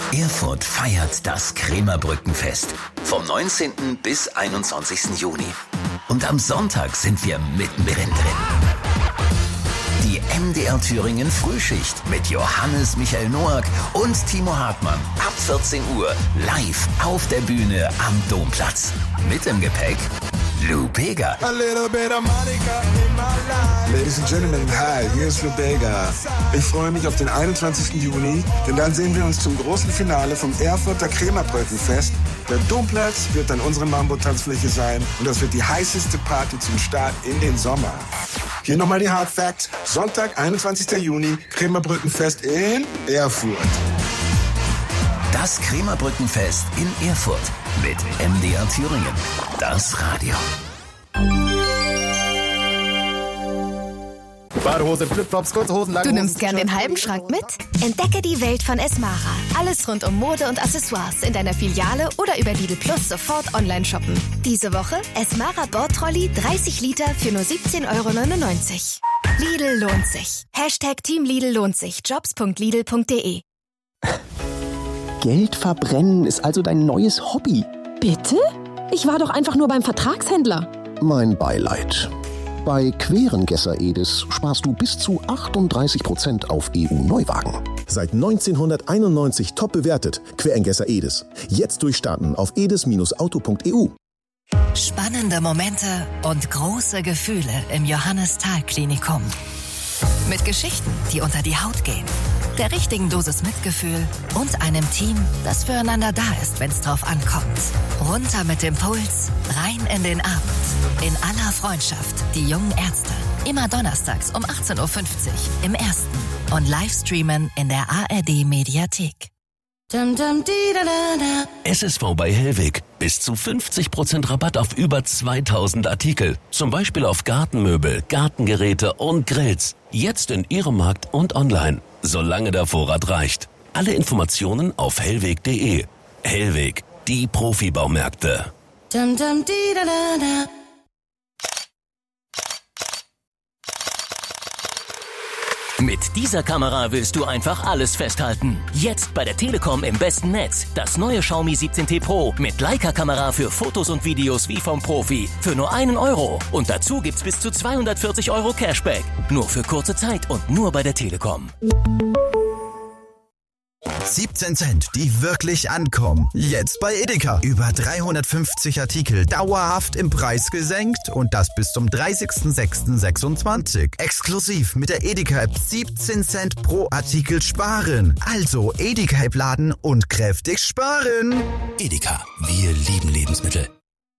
Erfurt feiert das Krämerbrückenfest vom 19. bis 21. Juni. Und am Sonntag sind wir mittendrin drin. Die MDR Thüringen Frühschicht mit Johannes Michael Noack und Timo Hartmann ab 14 Uhr live auf der Bühne am Domplatz. Mit im Gepäck Lou Bega. Ladies and Gentlemen, hi, hier ist Lou Bega. Ich freue mich auf den 21. Juni, denn dann sehen wir uns zum großen Finale vom Erfurter Krämerbrückenfest. Der Domplatz wird dann unsere Mambo-Tanzfläche sein und das wird die heißeste Party zum Start in den Sommer. Hier nochmal die Hard Facts. Sonntag, 21. Juni, Krämerbrückenfest in Erfurt. Das Krämerbrückenfest in Erfurt mit MDR Thüringen. Das Radio. Badehose, Flipflops, kurze Hosen, lange Du Hosen. nimmst gern den halben Schrank mit? Entdecke die Welt von Esmara. Alles rund um Mode und Accessoires in deiner Filiale oder über Lidl Plus sofort online shoppen. Diese Woche Esmara Bordtrolley 30 Liter für nur 17,99 €. Lidl lohnt sich. Hashtag Team Lidl lohnt sich. Jobs.lidl.de. Geld verbrennen ist also dein neues Hobby. Bitte? Ich war doch einfach nur beim Vertragshändler. Mein Beileid. Bei Querengesser Edis sparst du bis zu 38% auf EU-Neuwagen. Seit 1991 top bewertet. Querengesser Edis. Jetzt durchstarten auf edis-auto.eu. Spannende Momente und große Gefühle im Johannes-Thal-Klinikum. Mit Geschichten, die unter die Haut gehen, der richtigen Dosis Mitgefühl und einem Team, das füreinander da ist, wenn's drauf ankommt. Runter mit dem Puls, rein in den Abend. In aller Freundschaft, die jungen Ärzte. Immer donnerstags um 18:50 Uhr im Ersten und Livestreamen in der ARD-Mediathek. SSV bei Hellweg. Bis zu 50% Rabatt auf über 2000 Artikel. Zum Beispiel auf Gartenmöbel, Gartengeräte und Grills. Jetzt in Ihrem Markt und online. Solange der Vorrat reicht. Alle Informationen auf hellweg.de. Hellweg, die Profibaumärkte. Mit dieser Kamera willst du einfach alles festhalten. Jetzt bei der Telekom im besten Netz. Das neue Xiaomi 17T Pro mit Leica-Kamera für Fotos und Videos wie vom Profi. Für nur €1. Und dazu gibt's bis zu 240 € Cashback. Nur für kurze Zeit und nur bei der Telekom. 17 Cent, die wirklich ankommen. Jetzt bei Edeka. Über 350 Artikel dauerhaft im Preis gesenkt und das bis zum 30.06.26. Exklusiv mit der Edeka-App 17 Cent pro Artikel sparen. Also Edeka-App laden und kräftig sparen. Edeka, wir lieben Lebensmittel.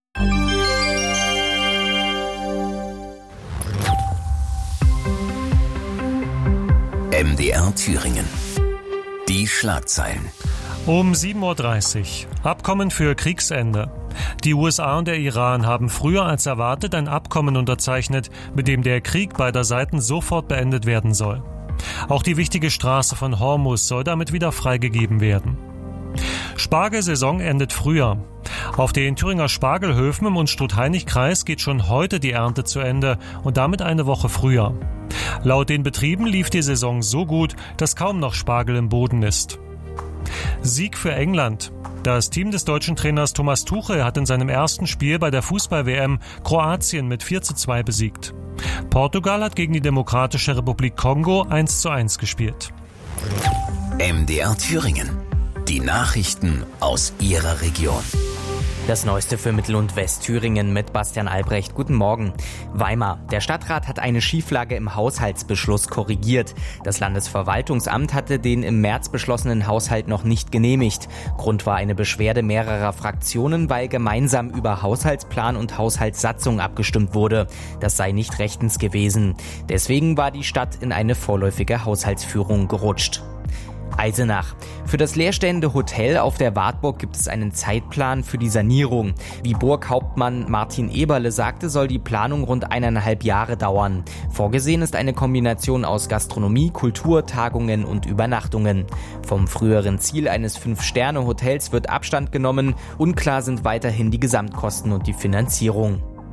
MDR Thüringen. Die Schlagzeilen. Um 7:30 Uhr. Abkommen für Kriegsende. Die USA und der Iran haben früher als erwartet ein Abkommen unterzeichnet, mit dem der Krieg beider Seiten sofort beendet werden soll. Auch die wichtige Straße von Hormuz soll damit wieder freigegeben werden. Spargelsaison endet früher. Auf den Thüringer Spargelhöfen im Unstrut-Hainich-Kreis geht schon heute die Ernte zu Ende und damit eine Woche früher. Laut den Betrieben lief die Saison so gut, dass kaum noch Spargel im Boden ist. Sieg für England. Das Team des deutschen Trainers Thomas Tuchel hat in seinem ersten Spiel bei der Fußball-WM Kroatien mit 4:2 besiegt. Portugal hat gegen die Demokratische Republik Kongo 1:1 gespielt. MDR Thüringen. Die Nachrichten aus Ihrer Region. Das Neueste für Mittel- und Westthüringen mit Bastian Albrecht. Guten Morgen. Weimar. Der Stadtrat hat eine Schieflage im Haushaltsbeschluss korrigiert. Das Landesverwaltungsamt hatte den im März beschlossenen Haushalt noch nicht genehmigt. Grund war eine Beschwerde mehrerer Fraktionen, weil gemeinsam über Haushaltsplan und Haushaltssatzung abgestimmt wurde. Das sei nicht rechtens gewesen. Deswegen war die Stadt in eine vorläufige Haushaltsführung gerutscht. Eisenach. Für das leerstehende Hotel auf der Wartburg gibt es einen Zeitplan für die Sanierung. Wie Burghauptmann Martin Eberle sagte, soll die Planung rund 1,5 Jahre dauern. Vorgesehen ist eine Kombination aus Gastronomie, Kultur, Tagungen und Übernachtungen. Vom früheren Ziel eines 5-Sterne-Hotels wird Abstand genommen. Unklar sind weiterhin die Gesamtkosten und die Finanzierung.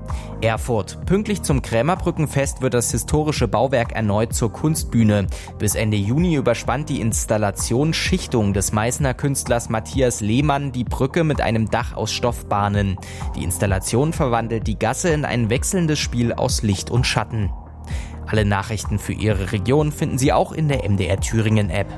Erfurt. Pünktlich zum Krämerbrückenfest wird das historische Bauwerk erneut zur Kunstbühne. Bis Ende Juni überspannt die Installation Schichtung des Meißner Künstlers Matthias Lehmann die Brücke mit einem Dach aus Stoffbahnen. Die Installation verwandelt die Gasse in ein wechselndes Spiel aus Licht und Schatten. Alle Nachrichten für Ihre Region finden Sie auch in der MDR Thüringen App.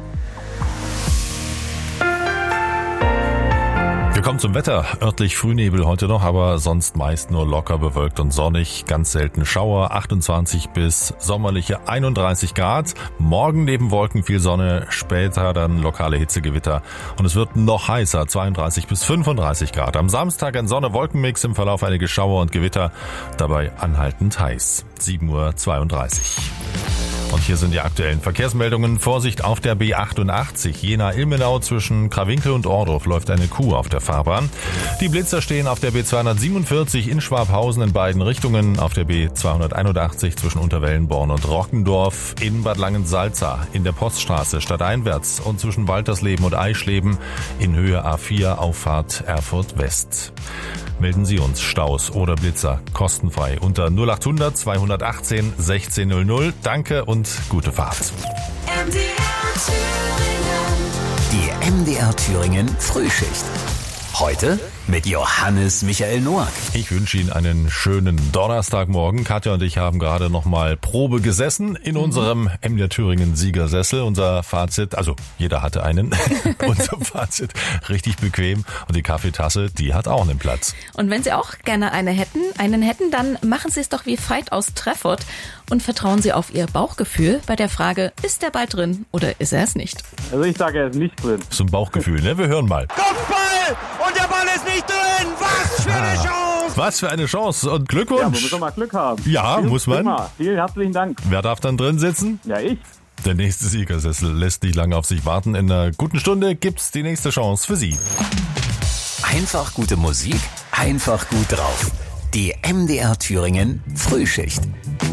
Wir kommen zum Wetter. Örtlich Frühnebel heute noch, aber sonst meist nur locker bewölkt und sonnig. Ganz selten Schauer, 28 bis sommerliche 31 Grad. Morgen neben Wolken viel Sonne, später dann lokale Hitzegewitter. Und es wird noch heißer, 32 bis 35 Grad. Am Samstag ein Sonne-Wolkenmix, im Verlauf einige Schauer und Gewitter. Dabei anhaltend heiß. 7:32 Uhr. Und hier sind die aktuellen Verkehrsmeldungen. Vorsicht auf der B88 Jena-Ilmenau zwischen Krawinkel und Ohrdruf läuft eine Kuh auf der Fahrbahn. Die Blitzer stehen auf der B247 in Schwabhausen in beiden Richtungen, auf der B281 zwischen Unterwellenborn und Rockendorf, in Bad Langensalza, in der Poststraße stadteinwärts und zwischen Waltersleben und Eischleben in Höhe A4 Auffahrt Erfurt West. Melden Sie uns Staus oder Blitzer kostenfrei unter 0800 218 1600. Danke und gute Fahrt. Die MDR Thüringen Frühschicht. Heute mit Johannes Michael Noack. Ich wünsche Ihnen einen schönen Donnerstagmorgen. Katja und ich haben gerade nochmal Probe gesessen in unserem MDR Thüringen Siegersessel. Unser Fazit, also jeder hatte einen, unser Fazit richtig bequem. Und die Kaffeetasse, die hat auch einen Platz. Und wenn Sie auch gerne einen hätten, dann machen Sie es doch wie Veit aus Treffort und vertrauen Sie auf Ihr Bauchgefühl bei der Frage, ist der Ball drin oder ist er es nicht? Also ich sage, er ist nicht drin. So ein Bauchgefühl, ne? Wir hören mal. Kopfball! Und der Ball ist nicht drin! Was für eine Chance! Was für eine Chance und Glückwunsch! Ja, wir müssen mal Glück haben. Ja, muss man. Vielen herzlichen Dank. Wer darf dann drin sitzen? Ja, ich. Der nächste Siegersessel lässt nicht lange auf sich warten. In einer guten Stunde gibt's die nächste Chance für Sie. Einfach gute Musik, einfach gut drauf. Die MDR Thüringen Frühschicht.